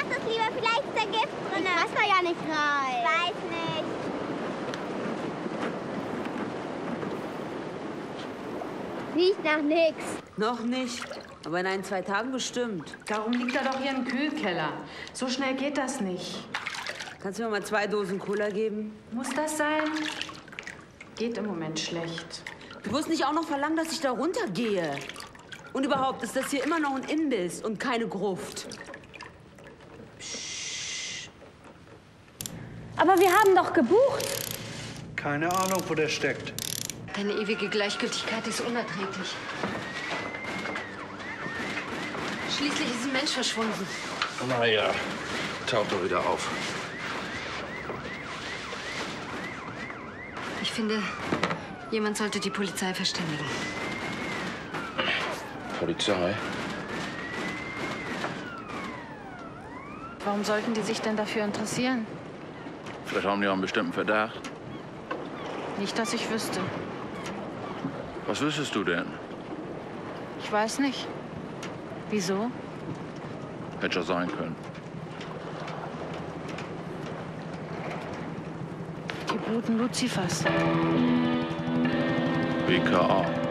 das lieber, vielleicht ist da Gift drin. Ich pass da ja nicht rein. Weiß nicht. Riecht nach nix. Noch nicht, aber in 1, 2 Tagen bestimmt. Darum liegt er doch hier im Kühlkeller. So schnell geht das nicht. Kannst du mir mal 2 Dosen Cola geben? Muss das sein? Geht im Moment schlecht. Du wirst nicht auch noch verlangen, dass ich da runtergehe. Und überhaupt ist das hier immer noch ein Imbiss und keine Gruft. Psst. Aber wir haben doch gebucht. Keine Ahnung, wo der steckt. Deine ewige Gleichgültigkeit ist unerträglich. Schließlich ist ein Mensch verschwunden. Na ja, taucht doch wieder auf. Ich finde, jemand sollte die Polizei verständigen. Polizei? Warum sollten die sich denn dafür interessieren? Vielleicht haben die auch einen bestimmten Verdacht. Nicht, dass ich wüsste. Was wüsstest du denn? Ich weiß nicht. Wieso? Hätte ja sein können. Die Bluten Luzifers. BKA.